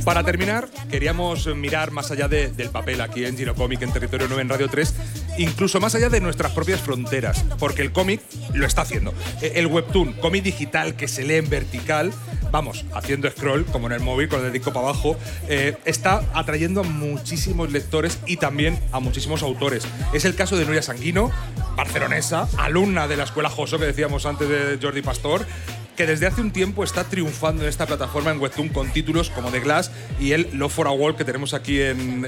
Para terminar, queríamos mirar más allá del papel aquí en Giro Cómic, en Territorio 9, en Radio 3, incluso más allá de nuestras propias fronteras, porque el cómic lo está haciendo. El webtoon, cómic digital que se lee en vertical, vamos, haciendo scroll, como en el móvil, con el dedico para abajo, está atrayendo a muchísimos lectores y también a muchísimos autores. Es el caso de Nuria Sanguino, barcelonesa, alumna de la Escuela Joso, que decíamos antes, de Jordi Pastor, que desde hace un tiempo está triunfando en esta plataforma en webtoon con títulos como The Glass y el Love for Work que tenemos aquí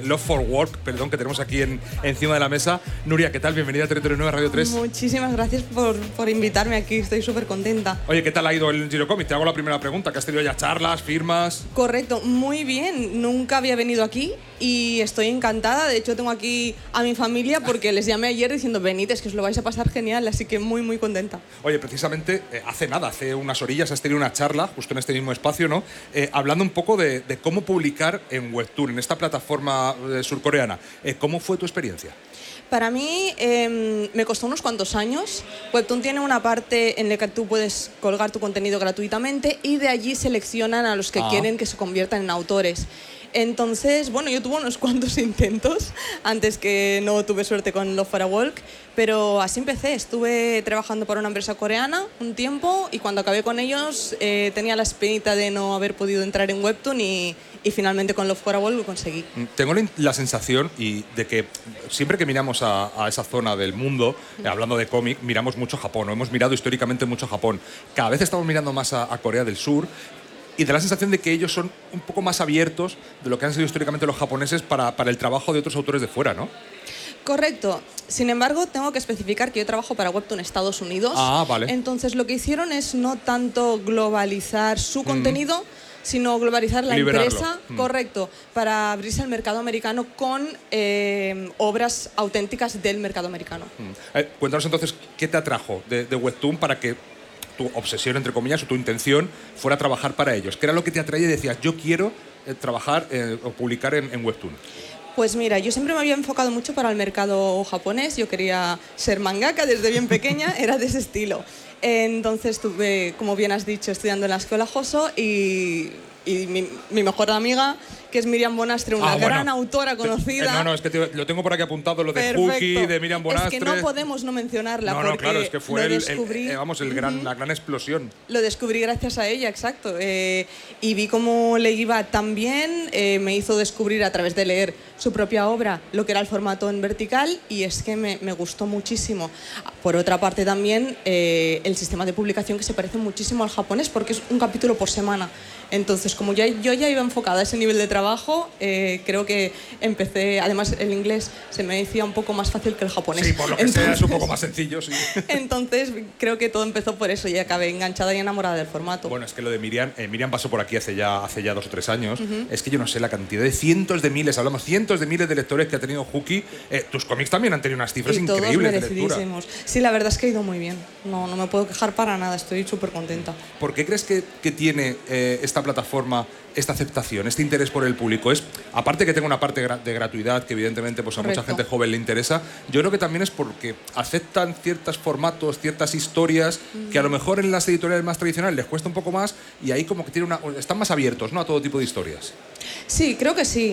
que tenemos aquí encima de la mesa. Nuria, ¿qué tal? Bienvenida a Territorio 9, Radio 3. Muchísimas gracias por invitarme aquí, estoy súper contenta. Oye, ¿qué tal ha ido el Giro Cómic? Te hago la primera pregunta, que has tenido ya charlas, firmas. Correcto, muy bien, nunca había venido aquí y estoy encantada. De hecho, tengo aquí a mi familia porque les llamé ayer diciendo venid, es que os lo vais a pasar genial, así que muy, muy contenta. Oye, precisamente hace unas orillas has tenido una charla, justo en este mismo espacio, ¿no? Hablando un poco de cómo publicar en webtoon, en esta plataforma surcoreana. ¿Cómo fue tu experiencia? Para mí me costó unos cuantos años. Webtoon tiene una parte en la que tú puedes colgar tu contenido gratuitamente y de allí seleccionan a los que quieren que se conviertan en autores. Entonces, bueno, yo tuve unos cuantos intentos antes que no tuve suerte con Love for a Walk, pero así empecé. Estuve trabajando para una empresa coreana un tiempo y cuando acabé con ellos tenía la espinita de no haber podido entrar en Webtoon y finalmente con Love for a Walk lo conseguí. Tengo la sensación de que siempre que miramos a esa zona del mundo, hablando de cómic, miramos mucho Japón, ¿no? Hemos mirado históricamente mucho Japón. Cada vez estamos mirando más a Corea del Sur. Y da la sensación de que ellos son un poco más abiertos de lo que han sido históricamente los japoneses para el trabajo de otros autores de fuera, ¿no? Correcto. Sin embargo, tengo que especificar que yo trabajo para Webtoon Estados Unidos. Vale. Entonces, lo que hicieron es no tanto globalizar su contenido, sino globalizar la empresa, correcto, para abrirse al mercado americano con obras auténticas del mercado americano. Cuéntanos entonces, ¿qué te atrajo de Webtoon para que tu obsesión, entre comillas, o tu intención fuera trabajar para ellos? ¿Qué era lo que te atraía y decías, yo quiero trabajar o publicar en Webtoon? Pues mira, yo siempre me había enfocado mucho para el mercado japonés. Yo quería ser mangaka desde bien pequeña, era de ese estilo. Entonces estuve, como bien has dicho, estudiando en la Escuela Joso y mi mejor amiga, que es Miriam Bonastre, una gran autora conocida. Es que lo tengo por aquí apuntado, lo de Huki, de Miriam Bonastre. Es que no podemos no mencionarla porque claro, es que fue la gran explosión. Lo descubrí gracias a ella, exacto. Y vi cómo le iba tan bien, me hizo descubrir a través de leer su propia obra lo que era el formato en vertical y es que me gustó muchísimo. Por otra parte también el sistema de publicación que se parece muchísimo al japonés porque es un capítulo por semana. Entonces, como yo ya iba enfocada a ese nivel de trabajo, creo que empecé, además el inglés se me decía un poco más fácil que el japonés. Sí, por lo que sea, es un poco más sencillo, sí. Entonces, creo que todo empezó por eso y acabé enganchada y enamorada del formato. Bueno, es que lo de Miriam pasó por aquí hace ya 2 o 3 años. Es que yo no sé la cantidad de cientos de miles de lectores que ha tenido Huki. Tus cómics también han tenido unas cifras increíbles de lectura. Sí, la verdad es que ha ido muy bien. No me puedo quejar para nada, estoy súper contenta. ¿Por qué crees que tiene esta plataforma esta aceptación, este interés por el público? Es, aparte que tenga una parte de gratuidad que evidentemente pues, a mucha gente joven le interesa, yo creo que también es porque aceptan ciertos formatos, ciertas historias que a lo mejor en las editoriales más tradicionales les cuesta un poco más y ahí como que están más abiertos, ¿no?, a todo tipo de historias. Sí, creo que sí.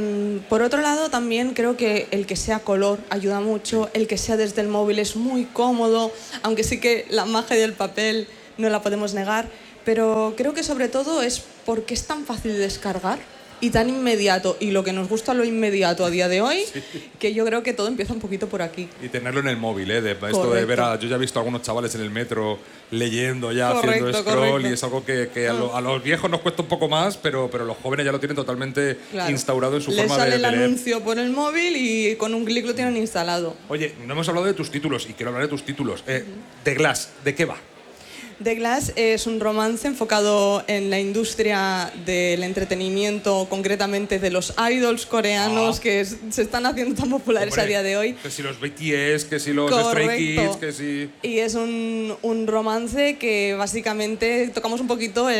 Por otro lado, también creo que el que sea color ayuda mucho, el que sea desde el móvil es muy cómodo, aunque sí que la magia del papel no la podemos negar, pero creo que sobre todo es porque es tan fácil de descargar y tan inmediato, y lo que nos gusta lo inmediato a día de hoy, que yo creo que todo empieza un poquito por aquí. Y tenerlo en el móvil, esto de ver yo ya he visto a algunos chavales en el metro leyendo ya, haciendo scroll, y es algo que a los viejos nos cuesta un poco más, pero los jóvenes ya lo tienen totalmente instaurado en su forma de leer. Les sale el anuncio por el móvil y con un clic lo tienen instalado. Oye, no hemos hablado de tus títulos y quiero hablar de tus títulos. The Glass, ¿de qué va? The Glass es un romance enfocado en la industria del entretenimiento, concretamente de los idols coreanos que se están haciendo tan populares a día de hoy. Que si los BTS, que si los Stray Kids, que si... Y es un romance que básicamente tocamos un poquito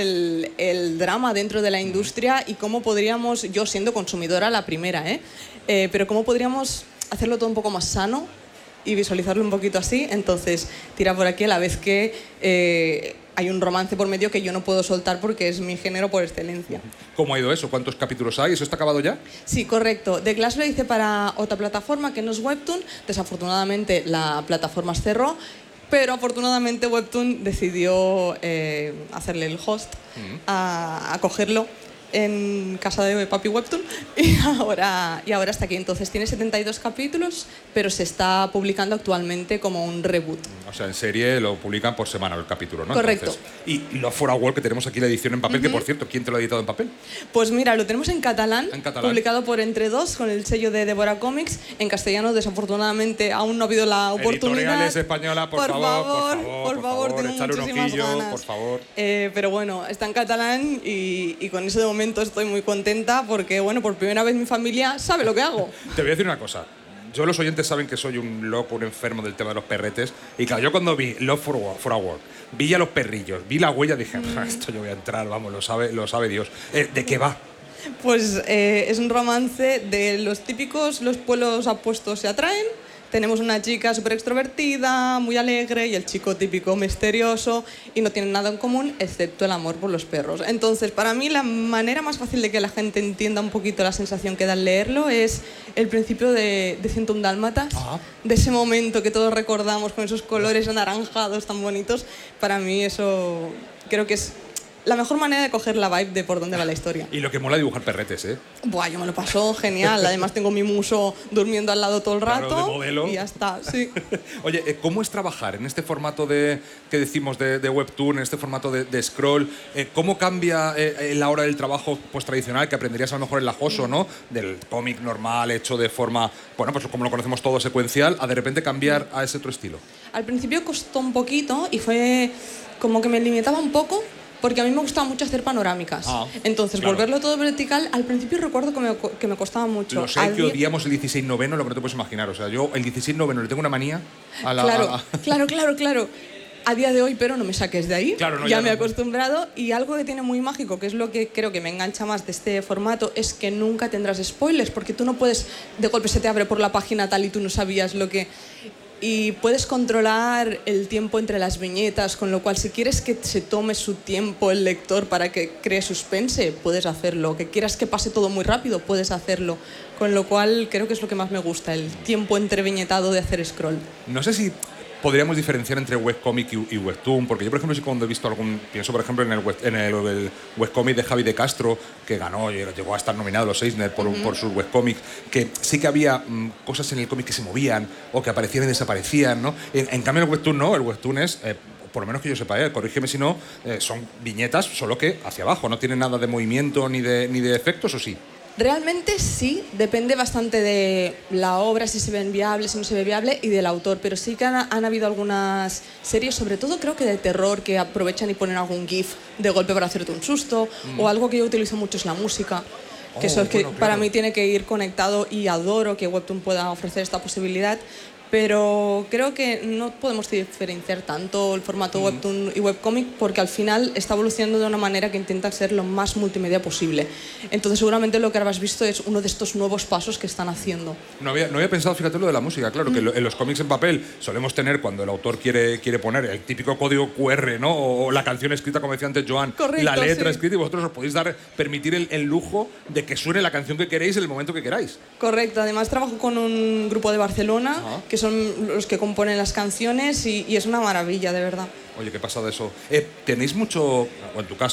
el drama dentro de la industria y cómo podríamos, yo siendo consumidora la primera, pero cómo podríamos hacerlo todo un poco más sano y visualizarlo un poquito así. Entonces tira por aquí a la vez que hay un romance por medio que yo no puedo soltar porque es mi género por excelencia. ¿Cómo ha ido eso? ¿Cuántos capítulos hay? ¿Eso está acabado ya? Sí, correcto. The Glass lo hice para otra plataforma que no es Webtoon. Desafortunadamente la plataforma cerró, pero afortunadamente Webtoon decidió hacerle el host, a cogerlo en casa de Papi Webtoon y ahora está aquí. Entonces tiene 72 capítulos, pero se está publicando actualmente como un reboot. O sea, en serie lo publican por semana el capítulo, ¿no? Correcto. Entonces, y Love for a World, que tenemos aquí la edición en papel, que por cierto, ¿quién te lo ha editado en papel? Pues mira, lo tenemos en catalán, publicado por Entre Dos, con el sello de Deborah Comics. En castellano, desafortunadamente, aún no ha habido la oportunidad. Editoriales española, por favor, tengo echarle un muchísimas ojillo, ganas. por favor. Pero bueno, está en catalán y con eso de momento estoy muy contenta porque, bueno, por primera vez mi familia sabe lo que hago. Te voy a decir una cosa. Yo, los oyentes saben que soy un loco, un enfermo del tema de los perretes. Y claro, yo cuando vi Love for a World, vi a los perrillos, vi la huella, dije, esto yo voy a entrar, vamos, lo sabe Dios. ¿De qué va? Pues es un romance de los típicos, los pueblos opuestos se atraen. Tenemos una chica súper extrovertida, muy alegre, y el chico típico misterioso, y no tienen nada en común excepto el amor por los perros. Entonces, para mí, la manera más fácil de que la gente entienda un poquito la sensación que da al leerlo es el principio de 101 Dálmatas, de ese momento que todos recordamos con esos colores anaranjados tan bonitos. Para mí eso creo que es la mejor manera de coger la vibe de por dónde va la historia. Y lo que mola dibujar perretes, ¿eh? Buah, yo me lo paso genial. Además tengo mi muso durmiendo al lado todo el rato. Claro, de modelo. Y ya está, sí. Oye, ¿cómo es trabajar en este formato que decimos de webtoon, en este formato de scroll? ¿Cómo cambia la hora del trabajo pues, tradicional que aprenderías a lo mejor en la Joso, ¿no? Del cómic normal hecho de forma, bueno, pues como lo conocemos todo, secuencial, a de repente cambiar a ese otro estilo? Al principio costó un poquito y fue como que me limitaba un poco, porque a mí me gustaba mucho hacer panorámicas. Entonces, claro, volverlo todo vertical, al principio recuerdo que me costaba mucho. Lo sé, que odiamos el 16 noveno, lo que no te puedes imaginar. O sea, yo el 16 noveno le tengo una manía a la... Claro. A día de hoy, pero no me saques de ahí. Claro, ya me he acostumbrado. Y algo que tiene muy mágico, que es lo que creo que me engancha más de este formato, es que nunca tendrás spoilers, porque tú no puedes, de golpe se te abre por la página tal y tú no sabías lo que... Y puedes controlar el tiempo entre las viñetas, con lo cual si quieres que se tome su tiempo el lector para que cree suspense, puedes hacerlo. Que quieras que pase todo muy rápido, puedes hacerlo. Con lo cual creo que es lo que más me gusta, el tiempo entreviñetado de hacer scroll. No sé si podríamos diferenciar entre webcomic y webtoon, porque yo, por ejemplo, sí cuando he visto pienso, por ejemplo, en el webcomic de Javi de Castro, que ganó, llegó a estar nominado a los Eisner por sus webcomics, que sí que había cosas en el cómic que se movían o que aparecían y desaparecían, ¿no? En cambio, el webtoon no, el webtoon es... por lo menos que yo sepa, corrígeme si no, son viñetas, solo que hacia abajo, no tienen nada de movimiento ni de efectos, ¿o sí? Realmente sí, depende bastante de la obra, si se ve viable, si no se ve viable, y del autor, pero sí que han habido algunas series, sobre todo creo que de terror, que aprovechan y ponen algún GIF de golpe para hacerte un susto, o algo que yo utilizo mucho es la música, que eso es que para mí tiene que ir conectado, y adoro que Webtoon pueda ofrecer esta posibilidad. Pero creo que no podemos diferenciar tanto el formato webtoon y webcomic, porque al final está evolucionando de una manera que intenta ser lo más multimedia posible. Entonces seguramente lo que habrás visto es uno de estos nuevos pasos que están haciendo. No había pensado, fíjate, lo de la música. Claro, que en los cómics en papel solemos tener, cuando el autor quiere poner el típico código QR, ¿no? O la canción escrita, como decía antes Joan, correcto, la letra escrita, y vosotros os podéis permitir el lujo de que suene la canción que queréis en el momento que queráis. Correcto. Además trabajo con un grupo de Barcelona, que son los que componen las canciones, y es una maravilla, de verdad. Oye, qué pasada eso. ¿Tenéis mucho, o en tu caso,